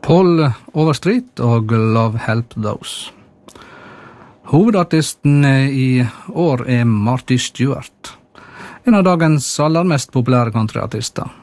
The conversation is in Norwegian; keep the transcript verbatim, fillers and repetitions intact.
Paul Overstreet og Love Help Those. Hovedartisten i år er Marty Stewart, en av dagens aller mest populære countryartister.